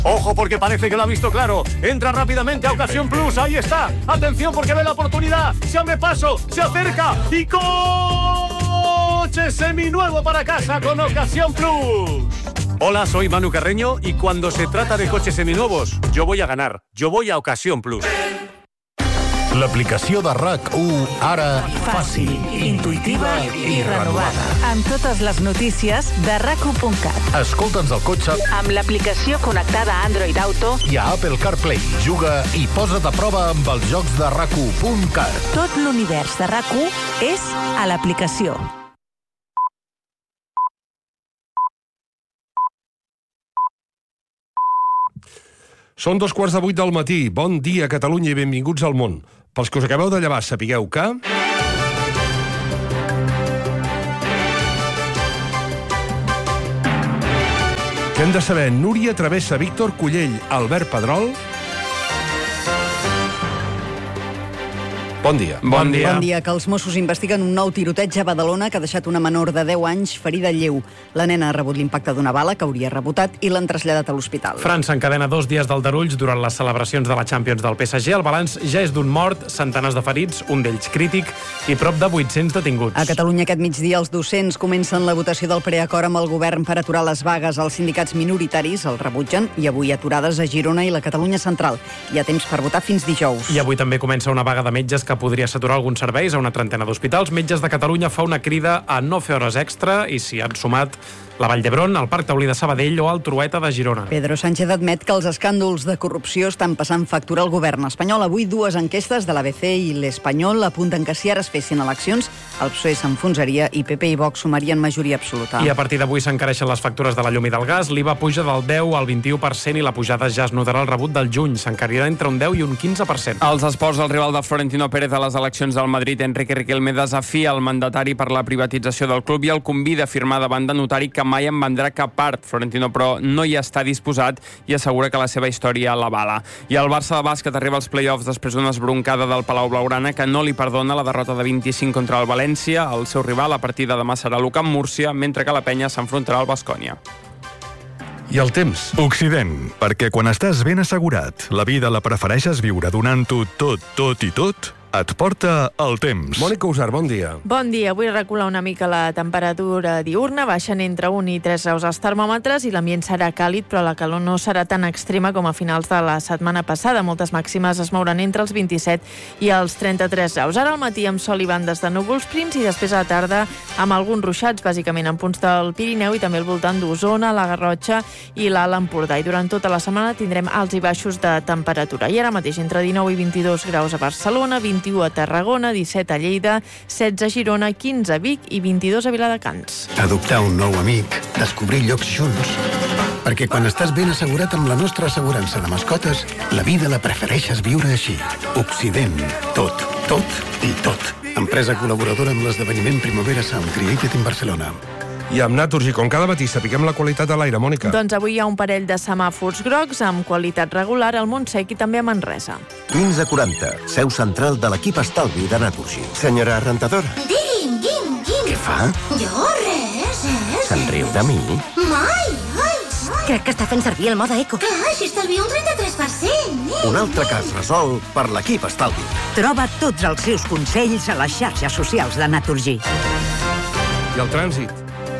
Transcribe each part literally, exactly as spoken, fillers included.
Ojo porque parece que lo ha visto claro. Entra rápidamente a Ocasión Plus. Ahí está. Atención porque ve la oportunidad. Se abre paso, se acerca y coche seminuevo para casa con Ocasión Plus. Hola, soy Manu Carreño y cuando se trata de coches seminuevos, yo voy a ganar. Yo voy a Ocasión Plus. L'aplicació de RAC u, ara fàcil, intuïtiva i renovada. Amb totes les notícies de rac u punt cat. Escolta'ns al cotxe Amb l'aplicació connectada a Android Auto i a Apple CarPlay. Juga i posa't a prova amb els jocs de rac u punt cat. Tot l'univers de RAC u és a l'aplicació. Són dos quarts de vuit del matí. Bon dia, Catalunya, i benvinguts al món. Pels que us acabeu de llevar, sapigueu que... Què hem de saber? Núria Travessa, Víctor Cullell, Albert Pedrol... Bon dia. Bon dia. Bon dia, que els Mossos investiguen un nou tiroteig a Badalona que ha deixat una menor de deu anys ferida lleu. La nena ha rebut l'impacte d'una bala que hauria rebotat i l'han traslladat a l'hospital. França encadena dos dies d'aldarulls durant les celebracions de la Champions del P S G. El balanç ja és d'un mort, centenars de ferits, un d'ells crític, i prop de vuit-cents detinguts. A Catalunya aquest migdia els docents comencen la votació del preacord amb el govern per aturar les vagues. Els sindicats minoritaris el rebutgen i avui aturades a Girona i la Catalunya Central. Hi ha temps per votar fins dijous. I avui també comença una vaga de metges que podria saturar alguns serveis a una trentena d'hospitals. Metges de Catalunya fa una crida a no fer hores extra i s'hi han sumat la Vall d'Hebron, el Parc Taulí de Sabadell o el Trueta de Girona. Pedro Sánchez admet que els escàndols de corrupció estan passant factura al govern espanyol. Avui dues enquestes de l'A B C i l'Espanyol apunten que si ara es fessin eleccions, el P S O E s'enfonsaria i P P i Vox sumarien majoria absoluta. I a partir d'avui s'encareixen les factures de la llum i del gas. L'I V A puja del deu al vint-i-u per cent i la pujada ja es notarà al rebut del juny. S'encarirà entre un deu i un quinze per cent. Els esports, el rival de Florentino Pérez a les eleccions del Madrid, Enrique Riquelme, desafia el mandatari per la privatització del club i el convida a firmar davant de notari que mai en vendrà cap part. Florentino, però, no hi està disposat i assegura que la seva història l'avala. I el Barça de bàsquet arriba als play-offs després d'una esbroncada del Palau Blaugrana que no li perdona la derrota de vint-i-cinc contra el València. El seu rival, a partir de demà, serà l'U C A M Múrcia, mentre que la Penya s'enfrontarà al Baskonia. I el temps. Occident, perquè quan estàs ben assegurat, la vida la prefereixes viure donant-ho tot, tot i tot, et porta el temps. Mònica Usar, bon dia. Bon dia. Avui recula una mica la temperatura diurna, baixen entre un i tres graus els termòmetres i l'ambient serà càlid, però la calor no serà tan extrema com a finals de la setmana passada. Moltes màximes es mouran entre els vint-i-set i els trenta-tres graus. Ara al matí amb sol i bandes de núvols prims i després a la tarda amb alguns ruixats, bàsicament en punts del Pirineu i també al voltant d'Osona, la Garrotxa i l'Alt Empordà. I durant tota la setmana tindrem alts i baixos de temperatura. I ara mateix entre dinou i vint-i-dos graus a Barcelona, vint vint-i-u a Tarragona, disset a Lleida, setze a Girona, quinze a Vic i vint-i-dos a Viladecans. Adoptar un nou amic, descobrir llocs junts. Perquè quan estàs ben assegurat amb la nostra assegurança de mascotes, la vida la prefereixes viure així. Occident. Tot, tot i tot. Empresa col·laboradora amb l'esdeveniment Primavera Sound Created in Barcelona. I amb Naturgy, com cada matí, sapiguem la qualitat de l'aire, Mònica. Doncs avui hi ha un parell de semàfors grocs amb qualitat regular al Montsec i també a Manresa. quinze quaranta, seu central de l'equip estalvi de Naturgy. Senyora rentadora. Digui'm, guim, guim. Què fa? Jo res, eh? Se'n riu de mi? Mai, ai. Crec que està fent servir el mode eco. Clar, així estalvia un trenta-tres per cent. Eh? Un altre cas resolt per l'equip estalvi. Troba tots els seus consells a les xarxes socials de Naturgy. I el trànsit.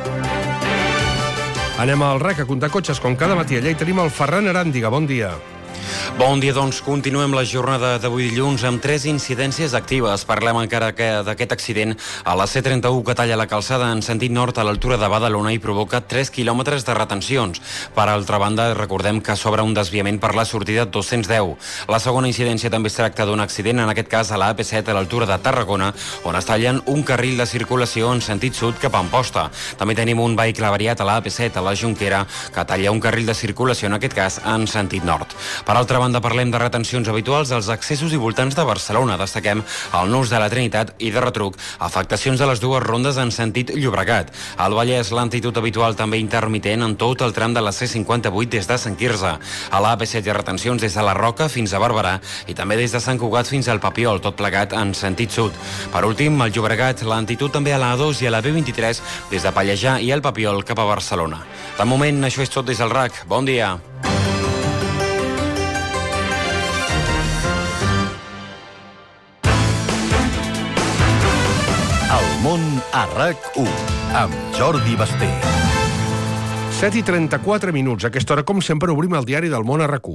Anem al R E C a comptar cotxes, com cada matí. Allà hi tenim el Ferran Aràndiga. Bon dia. Bon dia, doncs continuem la jornada d'avui dilluns amb tres incidències actives. Parlem encara d'aquest accident a la C trenta-u que talla la calçada en sentit nord a l'altura de Badalona i provoca tres quilòmetres de retencions. Per altra banda, recordem que s'obre un desviament per la sortida dos-cents deu. La segona incidència també es tracta d'un accident, en aquest cas a la A P set a l'altura de Tarragona, on es tallen un carril de circulació en sentit sud cap a Amposta. També tenim un vehicle avariat a la A P set a la Jonquera que talla un carril de circulació, en aquest cas en sentit nord. Per altra banda, parlem de retencions habituals als accessos i voltants de Barcelona. Destaquem el Nus de la Trinitat i de retruc afectacions de les dues rondes en sentit Llobregat. Al Vallès, l'antitud habitual també intermitent en tot el tram de la C cinquanta-vuit des de Sant Quirze. A la A P set hi ha retencions des de la Roca fins a Barberà i també des de Sant Cugat fins al Papiol, tot plegat en sentit sud. Per últim, al Llobregat, l'antitud també a la A dos i a la B vint-i-tres des de Pallejà i el Papiol cap a Barcelona. De moment, això és tot des del R A C. Bon dia. món a RAC u, amb Jordi Basté. set i trenta-quatre minuts. A aquesta hora, com sempre, obrim el diari del món a RAC u.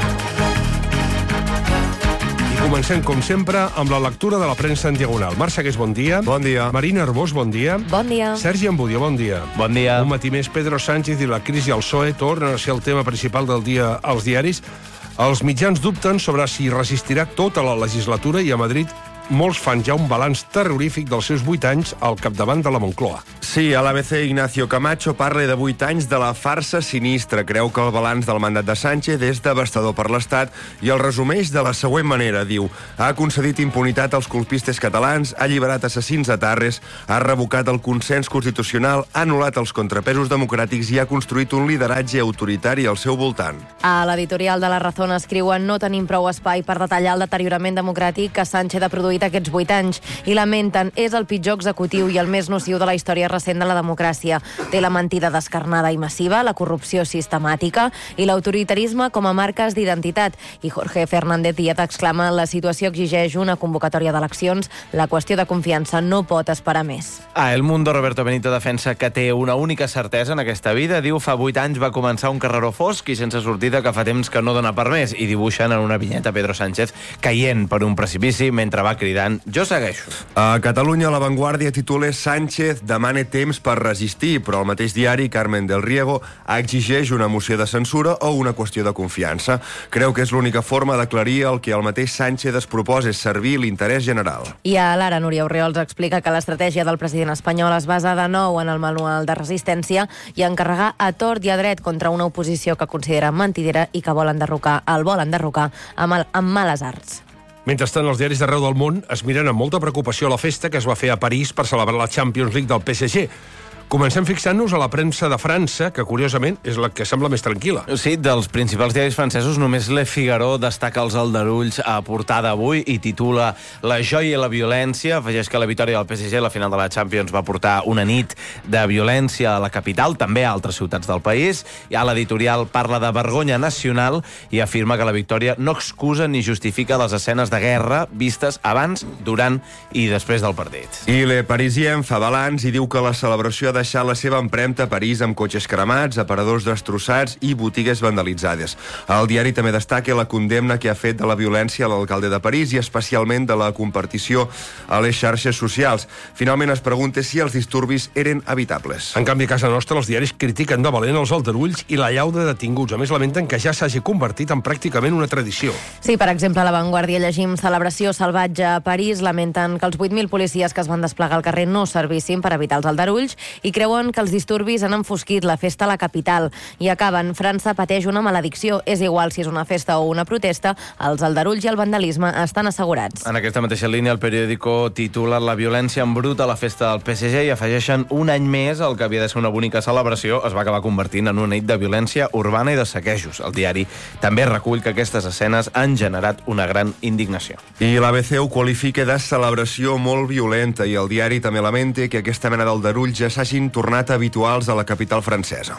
I comencem, com sempre, amb la lectura de la premsa en diagonal. Marc Segués, bon dia. Bon dia. Marina Arbós, bon dia. Bon dia. Sergi Ambudio, bon dia. Bon dia. Un matí més, Pedro Sánchez i la crisi al P S O E tornen a ser el tema principal del dia als diaris. Els mitjans dubten sobre si resistirà tota la legislatura i a Madrid molts fan ja un balanç terrorífic dels seus vuit anys al capdavant de la Moncloa. Sí, a l'A B C Ignacio Camacho parla de vuit anys de la farsa sinistra. Creu que el balanç del mandat de Sánchez és devastador per l'Estat i el resumeix de la següent manera. Diu, ha concedit impunitat als colpistes catalans, ha alliberat assassins a Tarres, ha revocat el consens constitucional, ha anul·lat els contrapesos democràtics i ha construït un lideratge autoritari al seu voltant. A l'editorial de La Razón escriuen no tenim prou espai per detallar el deteriorament democràtic que Sánchez ha produït aquests vuit anys i lamenten és el pitjor executiu i el més nociu de la història recent de la democràcia. Té la mentida descarnada i massiva, la corrupció sistemàtica i l'autoritarisme com a marques d'identitat. I Jorge Fernández Díaz exclama la situació exigeix una convocatòria d'eleccions, la qüestió de confiança no pot esperar més. A El Mundo, Roberto Benito defensa que té una única certesa en aquesta vida. Diu fa vuit anys va començar un carreró fosc i sense sortida que fa temps que no dona per més i dibuixen en una vinyeta Pedro Sánchez caient per un precipici mentre va cridant jo segueixo. A Catalunya, La Vanguardia titula Sánchez demana temps per resistir, però el mateix diari, Carmen del Riego, exigeix una moció de censura o una qüestió de confiança. Creu que és l'única forma d'aclarir el que el mateix Sánchez es proposa, és servir l'interès general. I a l'Ara, Núria Orriols explica que l'estratègia del president espanyol es basa de nou en el manual de resistència i encarregar a tort i a dret contra una oposició que considera mentidera i que vol enderrocar, el vol enderrocar amb, el, amb males arts. Mentrestant, els diaris d'arreu del món es miren amb molta preocupació la festa que es va fer a París per celebrar la Champions League del P S G. Comencem fixant-nos a la premsa de França, que curiosament és la que sembla més tranquil·la. Sí, dels principals diaris francesos només Le Figaro destaca els aldarulls a portada avui i titula La joia i la violència. Afegeix que la victòria del P S G a la final de la Champions va portar una nit de violència a la capital, també a altres ciutats del país. I a l'editorial parla de vergonya nacional i afirma que la victòria no excusa ni justifica les escenes de guerra vistes abans, durant i després del partit. I Le Parisien fa balanç i diu que la celebració de deixar la seva empremta a París amb cotxes cremats, aparadors destrossats i botigues vandalitzades. El diari també destaca la condemna que ha fet de la violència a l'alcalde de París i especialment de la compartició a les xarxes socials. Finalment es pregunta si els disturbis eren evitables. En canvi, a casa nostra, els diaris critiquen de valent els aldarulls i la llau de detinguts. A més, lamenten que ja s'hagi convertit en pràcticament una tradició. Sí, per exemple, a La Vanguardia llegim celebració salvatge a París. Lamenten que els vuit mil policies que es van desplegar al carrer no servissin per evitar els aldarulls i creuen que els disturbis han enfosquit la festa a la capital. I acaben, França pateix una maledicció. És igual si és una festa o una protesta, els aldarulls i el vandalisme estan assegurats. En aquesta mateixa línia, el periòdico titula La violència en brut a la festa del P S G i afegeixen un any més el que havia de ser una bonica celebració es va acabar convertint en una nit de violència urbana i de saquejos. El diari també recull que aquestes escenes han generat una gran indignació. I l'A B C ho qualifica de celebració molt violenta i el diari també lamenta que aquesta mena d'aldarulls ja s'hagin tornat habituals a la capital francesa.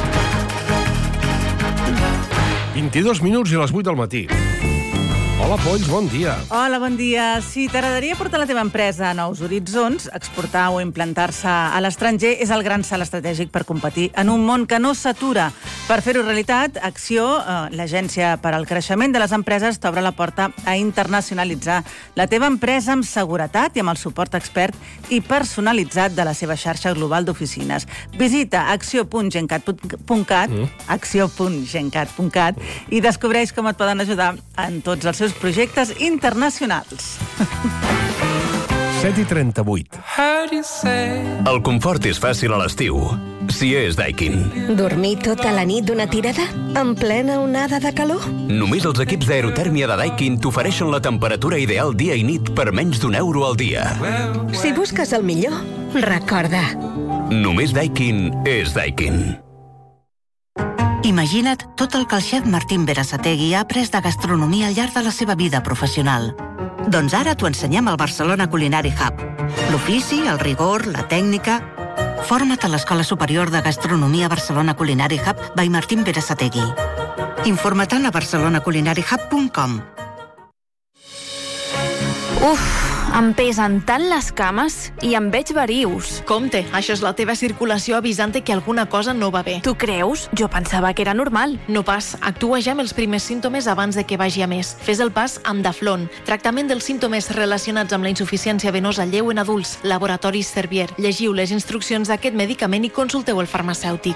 vint-i-dos minuts i les vuit del matí. Hola, Polls, bon dia. Hola, bon dia. Si t'agradaria portar la teva empresa a nous horitzons, exportar o implantar-se a l'estranger és el gran salt estratègic per competir en un món que no s'atura. Per fer-ho realitat, Acció, eh, l'agència per al creixement de les empreses, t'obre la porta a internacionalitzar la teva empresa amb seguretat i amb el suport expert i personalitzat de la seva xarxa global d'oficines. Visita acció punt gencat punt cat mm. acció punt gencat punt cat i descobreix com et poden ajudar en tots els seus projectes internacionals. set i trenta-vuit. El confort és fàcil a l'estiu, si és Daikin. Dormir tota la nit d'una tirada? En plena onada de calor? Només els equips d'aerotèrmia de Daikin t'ofereixen la temperatura ideal dia i nit per menys d'un euro al dia. Si busques el millor, recorda. Només Daikin és Daikin. Imagina't tot el que el xef Martín Berasategui ha après de gastronomia al llarg de la seva vida professional. Doncs ara t'ho ensenyem al Barcelona Culinary Hub. L'ofici, el rigor, la tècnica... Forma't a l'Escola Superior de Gastronomia Barcelona Culinary Hub by Martín Berasategui. Informa't a barcelona culinary hub punt com. Uf, Em pesen tant les cames i em veig verius. Compte, això és la teva circulació avisant que alguna cosa no va bé. Tu creus? Jo pensava que era normal. No pas. Actua ja amb els primers símptomes abans de que vagi a més. Fes el pas amb Daflon. Tractament dels símptomes relacionats amb la insuficiència venosa lleu en adults. Laboratoris Servier. Llegiu les instruccions d'aquest medicament i consulteu el farmacèutic.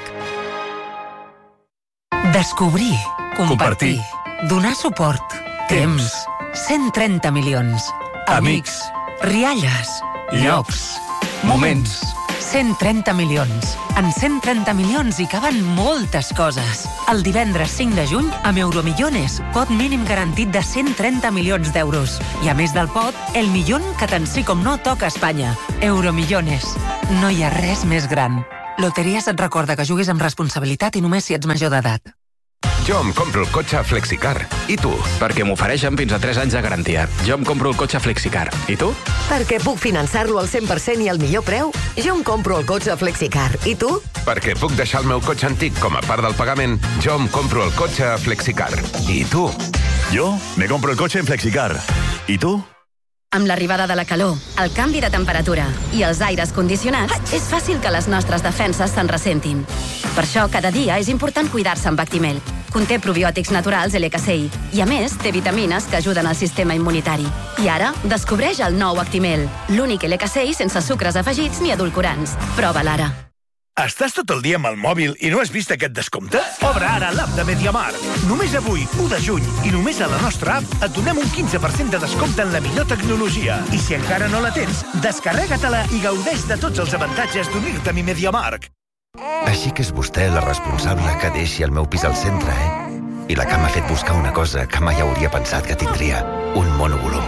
Descobrir, compartir, donar suport, temps, cent trenta milions, amics, rialles, llocs, moments. cent trenta milions. En cent trenta milions hi caben moltes coses. El divendres cinc de juny, amb Euromillones, pot mínim garantit de cent trenta milions d'euros. I a més del pot, el millón que tant sí com no toca a Espanya. Euromillones. No hi ha res més gran. Loteries et recorda que juguis amb responsabilitat i només si ets major d'edat. Jo em compro el cotxe Flexicar. I tu? Perquè m'ofereixen fins a tres anys de garantia. Jo em compro el cotxe Flexicar. I tu? Perquè puc finançar-lo al cent per cent i al millor preu. Jo em compro el cotxe Flexicar. I tu? Perquè puc deixar el meu cotxe antic com a part del pagament. Jo em compro el cotxe Flexicar. I tu? Jo me compro el cotxe en Flexicar. I tu? Amb l'arribada de la calor, el canvi de temperatura i els aires condicionats, és fàcil que les nostres defenses se'n ressentin. Per això, cada dia és important cuidar-se amb Actimel. Conté probiòtics naturals L K C I i, a més, té vitamines que ajuden al sistema immunitari. I ara, descobreix el nou Actimel, l'únic L K C I sense sucres afegits ni edulcorants. Prova-la ara. Estàs tot el dia amb el mòbil i no has vist aquest descompte? Obre ara l'app de MediaMarkt. Només avui, u de juny, i només a la nostra app, et donem un quinze per cent de descompte en la millor tecnologia. I si encara no la tens, descarrega-te-la i gaudeix de tots els avantatges d'unir-te a mi MediaMarkt. Així que és vostè la responsable que deixi el meu pis al centre, eh? I la que m'ha fet buscar una cosa que mai hauria pensat que tindria, un monovolum.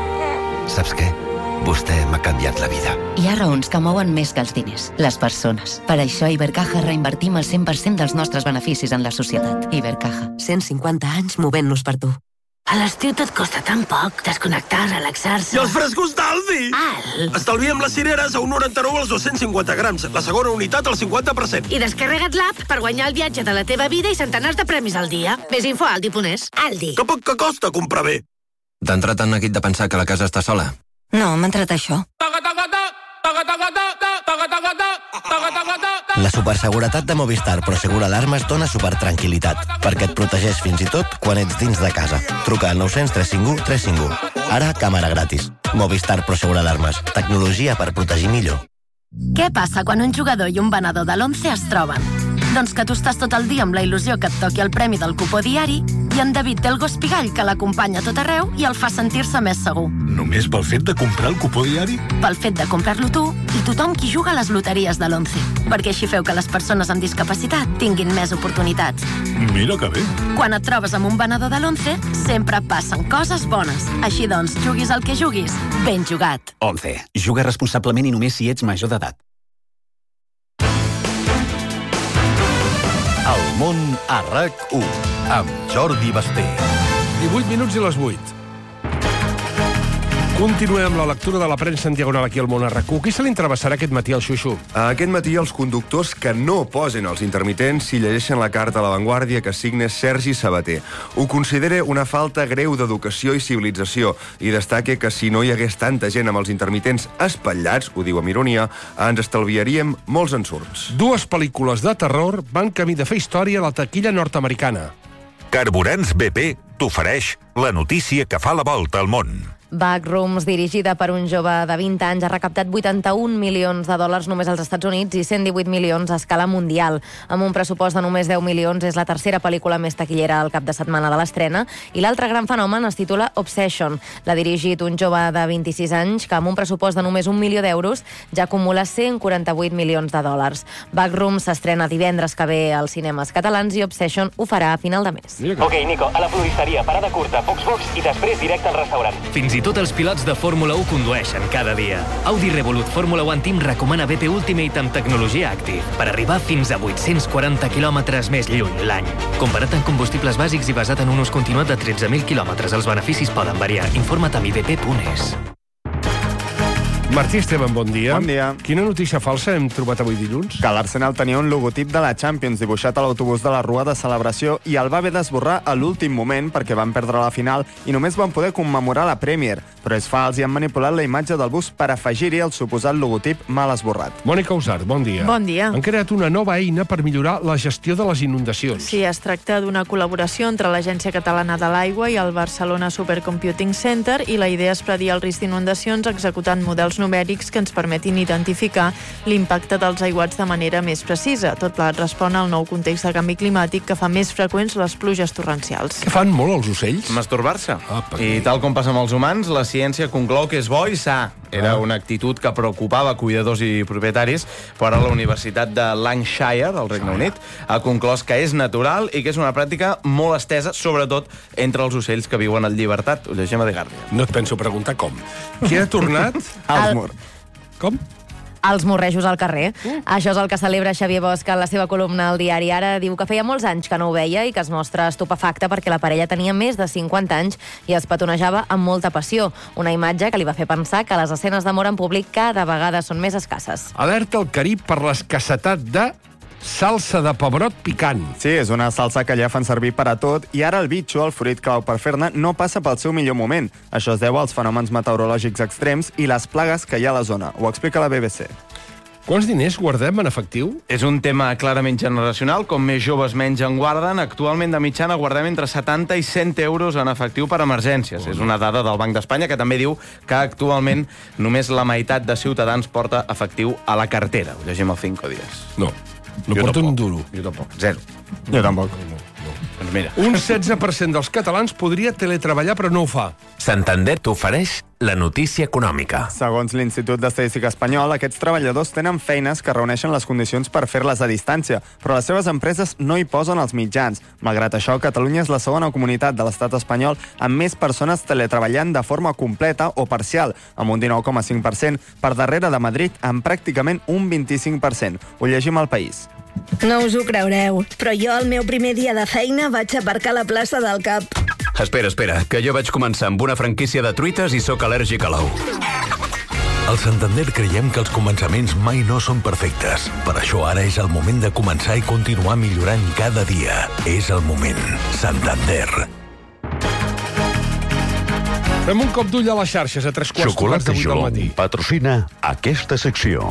Saps què? Vostè m'ha canviat la vida. Hi ha raons que mouen més que els diners, les persones. Per això a Ibercaja reinvertim el cent per cent dels nostres beneficis en la societat. Ibercaja. cent cinquanta anys movent-nos per tu. A l'estiu tot costa tan poc. Desconnectar, relaxar-se... I els frescos d'Aldi! Al! Estalviem les cireres a un noranta-nou als dos-cents cinquanta grams. La segona unitat al cinquanta per cent. I descarrega't l'app per guanyar el viatge de la teva vida i centenars de premis al dia. Més info a aldi punt es. Aldi. Que poc que costa comprar bé. T'ha entrat en neguit de pensar que la casa està sola? No, m'ha entrat això. La superseguretat de Movistar Prosegur Alarmes dona supertranquil·litat, perquè et protegeix fins i tot quan ets dins de casa. Truca al nou cents, tres cinc u, tres cinc u. Ara, càmera gratis. Movistar Prosegur Alarmes. Tecnologia per protegir millor. Què passa quan un jugador i un venedor de l'Once es troben? Doncs que tu estàs tot el dia amb la il·lusió que et toqui el premi del cupó diari i en David té el gos pigall que l'acompanya a tot arreu i el fa sentir-se més segur. Només pel fet de comprar el cupó diari? Pel fet de comprar-lo tu i tothom qui juga a les loteries de l'Once. Perquè així feu que les persones amb discapacitat tinguin més oportunitats. Mira que bé. Quan et trobes amb un venedor de l'Once, sempre passen coses bones. Així doncs, juguis el que juguis, ben jugat. Once. Juga responsablement i només si ets major d'edat. El món a RAC u, amb Jordi Basté. divuit minuts i les vuit. Continuem la lectura de la premsa en diagonal aquí al món a RAC u. Qui se li entrevessarà aquest matí al Xuxu? Aquest matí els conductors que no posen els intermitents si llegeixen la carta a La Vanguardia que signa Sergi Sabater. Ho considera una falta greu d'educació i civilització i destaca que si no hi hagués tanta gent amb els intermitents espatllats, ho diu amb ironia, ens estalviaríem molts ensurts. Dues pel·lícules de terror van camí de fer història a la taquilla nord-americana. Carburants B P t'ofereix la notícia que fa la volta al món. Backrooms, dirigida per un jove de vint anys, ha recaptat vuitanta-un milions de dòlars només als Estats Units i cent divuit milions a escala mundial. Amb un pressupost de només deu milions, és la tercera pel·lícula més taquillera al cap de setmana de l'estrena, i l'altre gran fenomen es titula Obsession. L'ha dirigit un jove de vint-i-sis anys que, amb un pressupost de només un milió d'euros, ja acumula cent quaranta-vuit milions de dòlars. Backrooms s'estrena divendres que ve als cinemes catalans i Obsession ho farà a final de mes. Ok, Nico, a la floristeria, parada curta, pocs focs i després directe al restaurant. Fins i tot els pilots de Fórmula u condueixen cada dia. Audi Revolut Fórmula One Team recomana B P Ultimate amb tecnologia Active per arribar fins a vuit-cents quaranta quilòmetres més lluny l'any. Comparat amb combustibles bàsics i basat en un ús continuat de tretze mil quilòmetres, els beneficis poden variar. Informa't a mi b p punt es. Martí Esteban, bon dia. Bon dia. Quina notícia falsa hem trobat avui dilluns? Que l'Arsenal tenia un logotip de la Champions dibuixat a l'autobús de la Rua de celebració i el va haver d'esborrar a l'últim moment perquè van perdre la final i només van poder commemorar la Premier. Però és fals i han manipulat la imatge del bus per afegir-hi el suposat logotip mal esborrat. Mònica Usart, bon dia. Bon dia. Han creat una nova eina per millorar la gestió de les inundacions. Sí, es tracta d'una col·laboració entre l'Agència Catalana de l'Aigua i el Barcelona Supercomputing Center i la idea és predir el risc d'inundacions executant models numèrics que ens permetin identificar l'impacte dels aiguats de manera més precisa. Tot plegat respon al nou context de canvi climàtic que fa més freqüents les pluges torrencials. Què fan molt els ocells? Masturbar-se. Ah, I tal com passa amb els humans, la ciència conclou que és bo i sa. Era una actitud que preocupava cuidadors i propietaris, però ara la Universitat de Lancashire, al Regne Unit, ha conclòs que és natural i que és una pràctica molt estesa, sobretot entre els ocells que viuen en llibertat. Ho llegim a The Guardian. No et penso preguntar com. Qui ha tornat? Els mur. Com? Els morrejos al carrer. Uh. Això és el que celebra Xavier Bosch en la seva columna al diari Ara. Diu que feia molts anys que no ho veia i que es mostra estupefacte perquè la parella tenia més de cinquanta anys i es petonejava amb molta passió. Una imatge que li va fer pensar que les escenes d'amor en públic cada vegada són més escasses. Alerta al Carib per l'escassetat de salsa de pebrot picant. Sí, és una salsa que ja fan servir per a tot i ara el bitxo, el fruit clau per fer-ne, no passa pel seu millor moment. Això es deu als fenòmens meteorològics extrems i les plagues que hi ha a la zona. Ho explica la B B C. Quants diners guardem en efectiu? És un tema clarament generacional. Com més joves menys en guarden, actualment de mitjana guardem entre setanta i cent euros en efectiu per emergències. Oh. És una dada del Banc d'Espanya que també diu que actualment només la meitat de ciutadans porta efectiu a la cartera. Ho llegim al Cinco Días. No. No jo porto un duro. Jo tampoc. Zero. Jo tampoc. No, no. Doncs mira. Un setze per cent dels catalans podria teletreballar, però no ho fa. Santander t'ofereix la notícia econòmica. Segons l'Institut d'Estadística Espanyol, aquests treballadors tenen feines que reuneixen les condicions per fer-les a distància, però les seves empreses no hi posen els mitjans. Malgrat això, Catalunya és la segona comunitat de l'estat espanyol amb més persones teletreballant de forma completa o parcial, amb un dinou coma cinc per cent, per darrere de Madrid, amb pràcticament un vint-i-cinc per cent. Ho llegim al País. No us ho creureu, però jo el meu primer dia de feina vaig aparcar a la plaça del Cap. Espera, espera, que jo vaig començar amb una franquícia de truites i sóc al·lèrgic a l'ou. Al Santander creiem que els començaments mai no són perfectes. Per això ara és el moment de començar i continuar millorant cada dia. És el moment. Santander. Fem un cop d'ull a les xarxes a tres quarts Xocolata de vuit del matí. Jolong patrocina aquesta secció.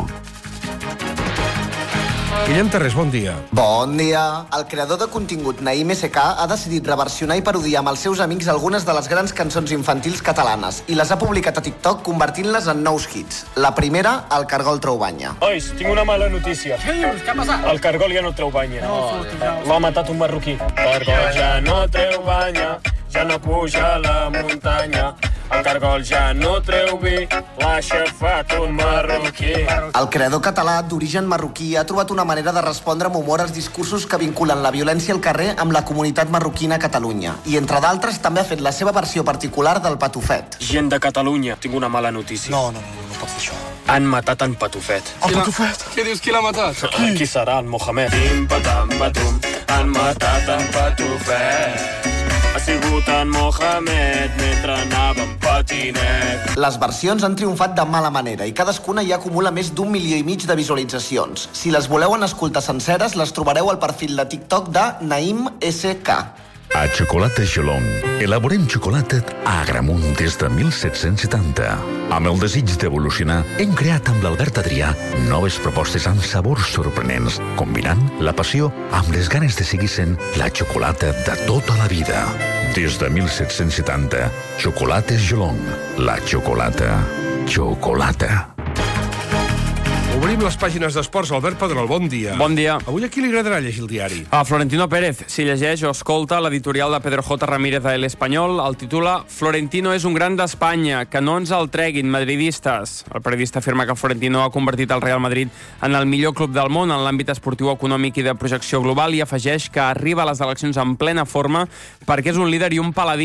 Guillem Terrés, bon dia. Bon dia. El creador de contingut Naim S K ha decidit reversionar i parodiar amb els seus amics algunes de les grans cançons infantils catalanes i les ha publicat a TikTok convertint-les en nous hits. La primera, El cargol treu banya. Ois, tinc una mala notícia. Què dius? Què ha passat? El cargol ja no treu banya. No, L'ha matat un marroquí. El cargol ja no treu banya, ja no puja a la muntanya. El cargol ja no treu vi, l'ha aixafat un marroquí. El creador català d'origen marroquí ha trobat una manera de respondre amb humor als discursos que vinculen la violència al carrer amb la comunitat marroquina a Catalunya. I, entre d'altres, també ha fet la seva versió particular del Patufet. Gent de Catalunya, tinc una mala notícia. No, no, no, no pots dir això. Han matat en Patufet. El Patufet? Què dius, qui l'ha matat? Qui? Qui serà, el Mohamed? Pim, patam, patum, han matat en Patufet. Ha sigut en Mohamed mentre anava en patinet. Les versions han triomfat de mala manera i cadascuna ja acumula més d'un milió i mig de visualitzacions. Si les voleu en escoltar senceres, les trobareu al perfil de TikTok de Naim S K. A Xocolata Jolong elaborem xocolata a Agramunt des de mil set-cents setanta. Amb el desig d'evolucionar, hem creat amb l'Albert Adrià noves propostes amb sabors sorprenents, combinant la passió amb les ganes de seguir sent la xocolata de tota la vida. Des de mil set-cents setanta, Xocolates Jolong. La xocolata. Xocolata. Obrim les pàgines d'esports. Albert Pedrol, bon dia. Bon dia. Avui a qui li agradarà llegir el diari? A Florentino Pérez, si llegeix o escolta l'editorial de Pedro J. Ramírez a El Espanyol, el titula Florentino és un gran d'Espanya, que no ens el treguin, madridistes. El periodista afirma que Florentino ha convertit el Real Madrid en el millor club del món en l'àmbit esportiu, econòmic i de projecció global i afegeix que arriba a les eleccions en plena forma perquè és un líder i un paladí.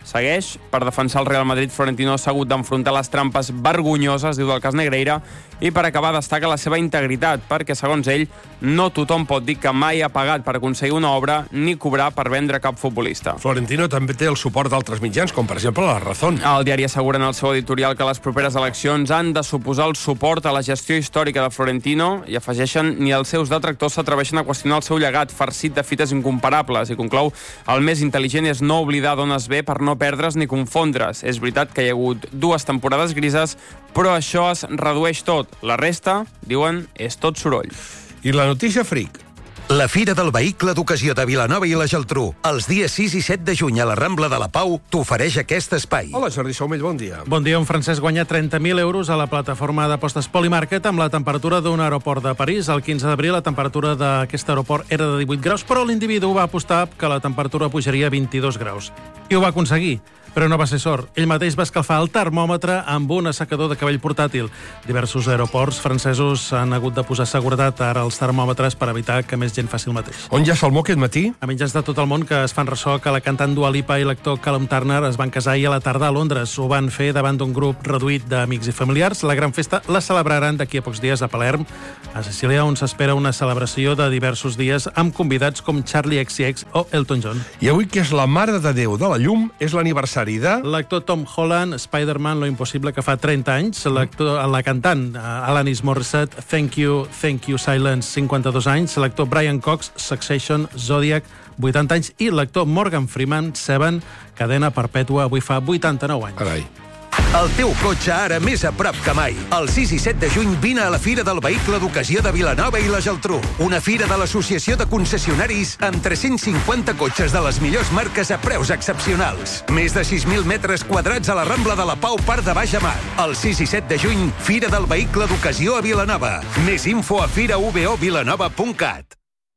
Segueix. Per defensar el Real Madrid, Florentino s'ha hagut d'enfrontar les trampes vergonyoses, diu del cas Negreira, i per acabar destaca la seva integritat, perquè, segons ell, no tothom pot dir que mai ha pagat per aconseguir una obra ni cobrar per vendre cap futbolista. Florentino també té el suport d'altres mitjans, com per exemple La Razón. El diari assegura en el seu editorial que les properes eleccions han de suposar el suport a la gestió històrica de Florentino i afegeixen ni els seus detractors s'atreveixen a qüestionar el seu llegat farcit de fites incomparables i conclou el més intel·ligent és no oblidar d'on es ve per no perdre's ni confondre's. És veritat que hi ha hagut dues temporades grises, però això es redueix tot. La resta, diuen, és tot soroll. I la notícia fric. La Fira del Vehicle d'Ocasió de Vilanova i la Geltrú, els dies sis i set de juny a la Rambla de la Pau, t'ofereix aquest espai. Hola, Jordi Saumell, bon dia. Bon dia. Un francès guanya trenta mil euros a la plataforma d'apostes Polymarket amb la temperatura d'un aeroport de París. El quinze d'abril la temperatura d'aquest aeroport era de divuit graus, però l'individu va apostar que la temperatura pujaria a vint-i-dos graus. I ho va aconseguir. Però no va ser sort. Ell mateix va escalfar el termòmetre amb un assecador de cabell portàtil. Diversos aeroports francesos han hagut de posar seguretat ara als termòmetres per evitar que més gent faci el mateix. On ja salmó aquest matí? A mitjans de tot el món que es fan ressò que la cantant Dua Lipa i l'actor Callum Turner es van casar ahir a la tarda a Londres. Ho van fer davant d'un grup reduït d'amics i familiars. La gran festa la celebraran d'aquí a pocs dies a Palerm, a Sicília, on s'espera una celebració de diversos dies amb convidats com Charlie X C X o Elton John. I avui, que és la Mare de Déu de la Llum, és l'aniversari de... L'actor Tom Holland, Spider-Man, Lo Impossible, que fa trenta anys. L'actor, la cantant Alanis Morissette, Thank You, Thank You Silence, cinquanta-dos anys. L'actor Brian Cox, Succession, Zodiac, vuitanta anys. I l'actor Morgan Freeman, Seven, Cadena Perpètua, avui fa vuitanta-nou anys. Carai. El teu cotxe ara més a prop que mai. El sis i set de juny vine a la Fira del Vehicle d'Ocasió de Vilanova i la Geltrú. Una fira de l'Associació de Concessionaris amb tres-cents cinquanta cotxes de les millors marques a preus excepcionals. Més de sis mil metres quadrats a la Rambla de la Pau, Parc de Baix a Mar. El sis i set de juny, Fira del Vehicle d'Ocasió a Vilanova. Més info a fira v o vilanova punt cat.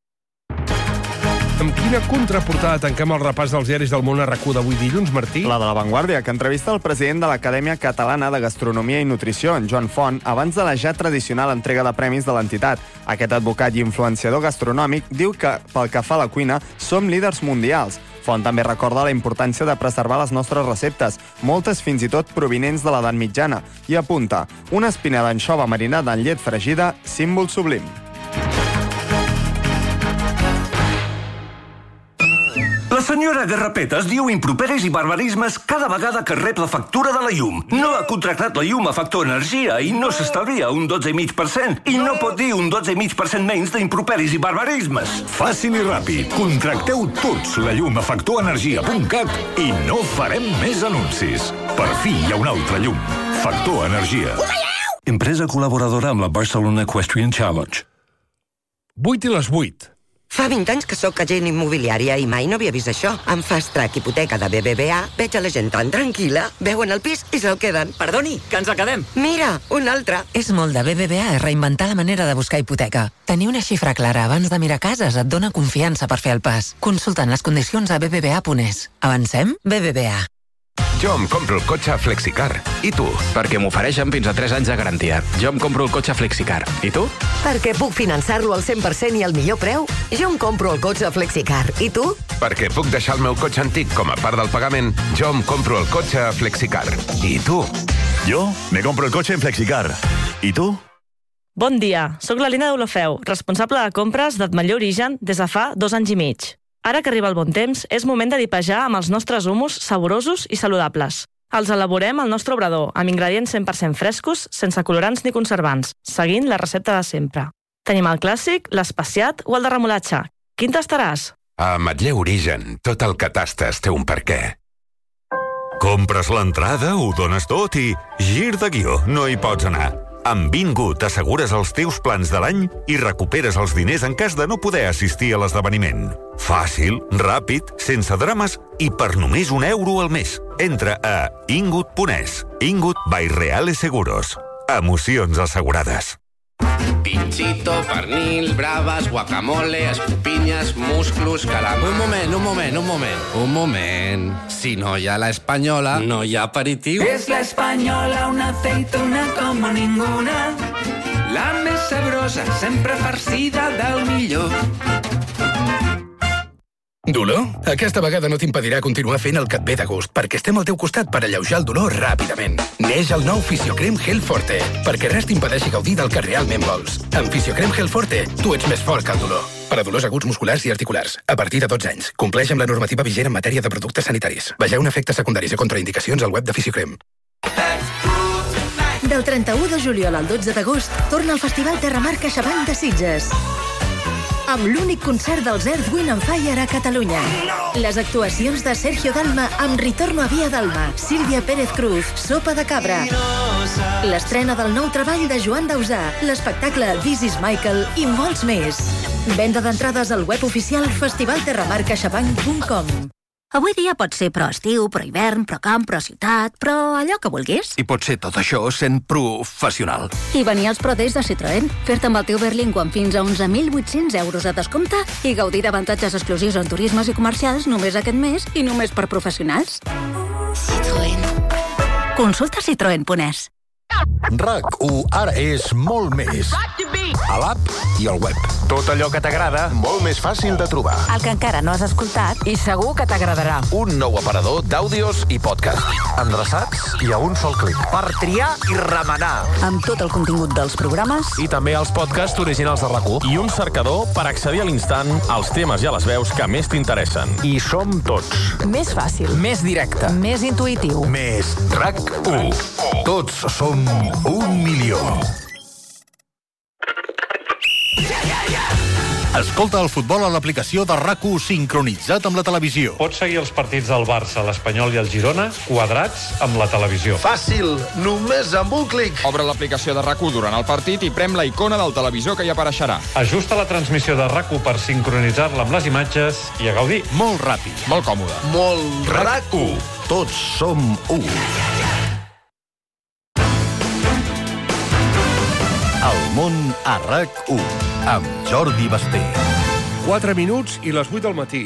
Amb quina contraportada tanquem el repàs dels diaris del món a RAC u d'avui dilluns, Martí? La de La Vanguardia, que entrevista el president de l'Acadèmia Catalana de Gastronomia i Nutrició, en Joan Font, abans de la ja tradicional entrega de premis de l'entitat. Aquest advocat i influenciador gastronòmic diu que, pel que fa a la cuina, som líders mundials. Font també recorda la importància de preservar les nostres receptes, moltes fins i tot provinents de l'edat mitjana, i apunta una espina d'anxova marinada en llet fregida, símbol sublim. La senyora Garrapetes diu improperis i barbarismes cada vegada que rep la factura de la llum. No ha contractat la llum a Factor Energia i no s'estalvia un dotze coma cinc per cent. I no pot dir un dotze coma cinc per cent menys d'improperis i barbarismes. Fàcil i ràpid. Contracteu tots la llum a factor energia punt cat i no farem més anuncis. Per fi hi ha una altra llum. Factor Energia. Empresa col·laboradora amb la Barcelona Equestrian Challenge. vuit i les vuit. Fa vint anys que sóc agent immobiliària i mai no havia vist això. Amb Fast Track Hipoteca de B B V A veig a la gent tan tranquil·la, veuen el pis i se'l queden. Perdoni, que ens el quedem. Mira, un altre. És molt de B B V A reinventar la manera de buscar hipoteca. Tenir una xifra clara abans de mirar cases et dona confiança per fer el pas. Consultant les condicions a b b v a punt es. Avancem? B B V A. Jo em compro el cotxe a Flexicar. I tu? Perquè m'ofereixen fins a tres anys de garantia. Jo em compro el cotxe a Flexicar. I tu? Perquè puc finançar-lo al cent per cent i al millor preu. Jo em compro el cotxe a Flexicar. I tu? Perquè puc deixar el meu cotxe antic com a part del pagament. Jo em compro el cotxe a Flexicar. I tu? Jo me compro el cotxe en Flexicar. I tu? Bon dia, sóc la Lina d'Olofeu, responsable de compres d'Atmalló Origen des de fa dos anys i mig. Ara que arriba el bon temps, és moment de dipejar amb els nostres humus saborosos i saludables. Els elaborem al nostre obrador, amb ingredients cent per cent frescos, sense colorants ni conservants, seguint la recepta de sempre. Tenim el clàssic, l'especiat o el de remolatge. Quin tastaràs? A Ametller Origen, tot el que tastes té un per què. Compres l'entrada, ho dones tot i gir de guió, no hi pots anar. Amb Bingo t'assegures els teus plans de l'any i recuperes els diners en cas de no poder assistir a l'esdeveniment. Fàcil, ràpid, sense drames i per només un euro al mes. Entra a ingut punt es. Ingut by Reales Seguros. Emocions assegurades. Pinchito, pernil, bravas, guacamole, escopinyes, musclos, calamar... Un moment, un moment, un moment. Un moment. Si no hi ha la espanyola, no hi ha aperitiu. Es la española, una aceituna como ninguna. La més sabrosa, sempre farcida del millor. Dolor? Aquesta vegada no t'impedirà continuar fent el que et ve de gust, perquè estem al teu costat per alleujar el dolor ràpidament. Neix el nou Fisiocrem Gel Forte, perquè res t'impedeixi gaudir del que realment vols. Amb Fisiocrem Gel Forte, tu ets més fort que el dolor. Per a dolors aguts musculars i articulars, a partir de dotze anys. Compleix amb la normativa vigent en matèria de productes sanitaris. Vegeu efectes secundaris i contraindicacions al web de Fisiocrem. Del trenta-u de juliol al dotze d'agost, torna al Festival Terramar CaixaBank de Sitges. Amb l'únic concert dels Earth, Wind and Fire a Catalunya. Les actuacions de Sergio Dalma amb Ritorno a Via Dalma, Sílvia Pérez Cruz, Sopa de Cabra. L'estrena del nou treball de Joan Dausà, l'espectacle This is Michael i molts més. Venda d'entrades al web oficial festival terramar caixabank punt com. Avui dia pot ser pro estiu, pro hivern, pro camp, pro ciutat, però allò que vulguis. I pot ser tot això sent professional. I venir als Pro Days de Citroën, fer-te amb el teu Berlingo amb fins a onze mil vuit-cents euros de descompte i gaudir d'avantatges exclusius en turismes i comercials només aquest mes i només per professionals. Citroën. Consulta citroen punt es. RAC u ara és molt més. A l'app i al web. Tot allò que t'agrada, molt més fàcil de trobar. El que encara no has escoltat i segur que t'agradarà. Un nou aparador d'àudios i podcast. Endreçats i a un sol clic. Per triar i remenar. Amb tot el contingut dels programes. I també els podcasts originals de RAC u. I un cercador per accedir a l'instant als temes i a les veus que més t'interessen. I som tots. Més fàcil. Més directe. Més intuïtiu. Més RAC u. Tots som un milió. Escolta el futbol a l'aplicació de RAC u sincronitzat amb la televisió. Pots seguir els partits del Barça, l'Espanyol i el Girona quadrats amb la televisió. Fàcil, només amb un clic. Obre l'aplicació de RAC u durant el partit i prem la icona del televisor que hi apareixerà. Ajusta la transmissió de RAC u per sincronitzar-la amb les imatges i a gaudir. Molt ràpid. Molt còmode. Molt RAC u. Tots som u. El món a RAC u, amb Jordi Basté. quatre minuts i les vuit del matí.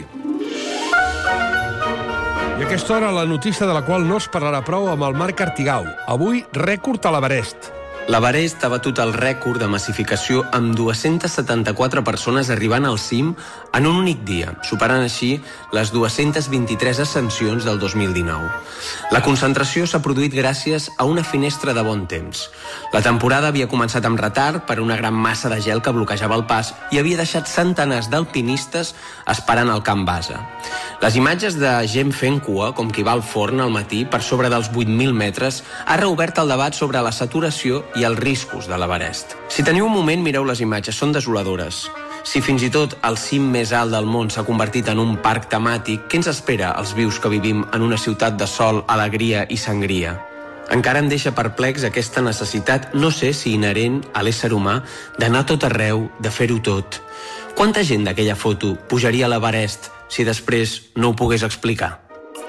I a aquesta hora la notícia de la qual no es parlarà prou amb el Marc Artigau. Avui, rècord a l'Everest. L'Everest ha batut el rècord de massificació amb dues-centes setanta-quatre persones arribant al cim en un únic dia, superant així les dues-centes vint-i-tres ascensions del dos mil dinou. La concentració s'ha produït gràcies a una finestra de bon temps. La temporada havia començat amb retard per una gran massa de gel que bloquejava el pas i havia deixat centenars d'alpinistes esperant al camp base. Les imatges de gent fent cua, com qui va al forn al matí per sobre dels vuit mil metres, ha reobert el debat sobre la saturació i els riscos de l'Everest. Si teniu un moment, mireu les imatges, són desoladores. Si fins i tot el cim més alt del món s'ha convertit en un parc temàtic, què ens espera als vius que vivim en una ciutat de sol, alegria i sangria? Encara em deixa perplex aquesta necessitat, no sé si inherent a l'ésser humà, d'anar tot arreu, de fer-ho tot. Quanta gent d'aquella foto pujaria a l'Everest si després no ho pogués explicar?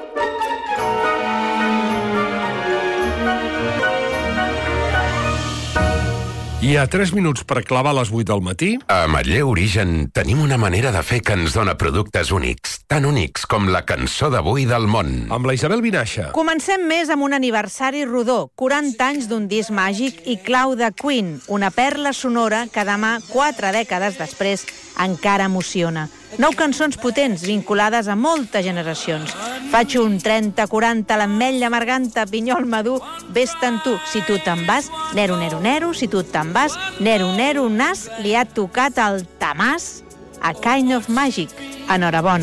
I a tres minuts per clavar les vuit del matí... A Manlleu Origen tenim una manera de fer que ens dona productes únics, tan únics com la cançó d'avui del món. Amb la Isabel Vinaixa. Comencem més amb un aniversari rodó, quaranta anys d'un disc màgic i clau de Queen, una perla sonora que demà, quatre dècades després, encara emociona. Nou cançons potents, vinculades a moltes generacions. Faig un trenta quaranta, l'ametlla marganta, pinyol madur, vés-te'n tu. Si tu te'n vas, nero, nero, nero. Si tu te'n vas, nero, nero, nas. Li ha tocat el tamàs a Kind of Magic. Enhorabona.